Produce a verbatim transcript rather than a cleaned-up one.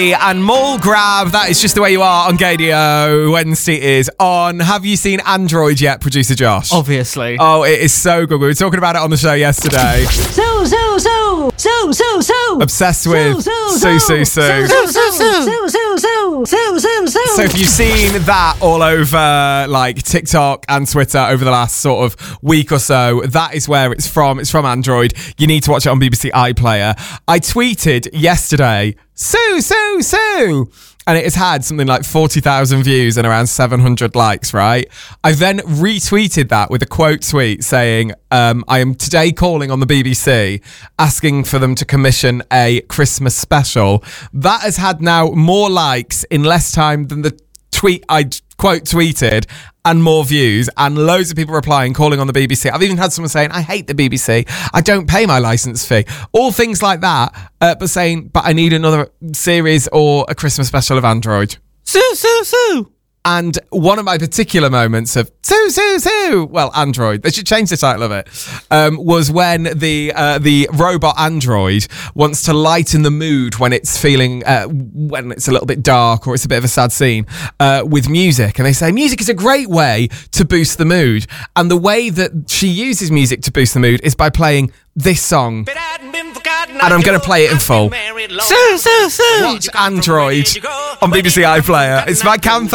And Mall Grab, that is just the way you are on Gadio. Wednesday is on. Have you seen Android yet, producer Josh? Obviously. Oh, it is so good. We were talking about it on the show yesterday. So, so, so, so, so, so. Obsessed with Sue, Sue, Sue. So, so, so, so, so, so, so, so, so. So if you've seen that all over like TikTok and Twitter over the last sort of week or so, that is where it's from. It's from Android. You need to watch it on B B C iPlayer. I tweeted yesterday, Sue, Sue, Sue. And it has had something like forty thousand views and around seven hundred likes, right? I then retweeted that with a quote tweet saying, um, I am today calling on the B B C, asking for them to commission a Christmas special. That has had now more likes in less time than the tweet I quote tweeted, and more views, and loads of people replying, calling on the B B C. I've even had someone saying, I hate the B B C. I don't pay my licence fee. All things like that, uh, but saying, but I need another series or a Christmas special of Android. Sue, Sue, Sue. And one of my particular moments of Sue, Sue, Sue, well, Android, they should change the title of it, um, was when the uh, the robot Android wants to lighten the mood when it's feeling, uh, when it's a little bit dark or it's a bit of a sad scene, uh, with music. And they say, music is a great way to boost the mood. And the way that she uses music to boost the mood is by playing this song. And I'm going to play it in full. Sue, Sue, Sue. Watch Android on B B C iPlayer. It's my camp.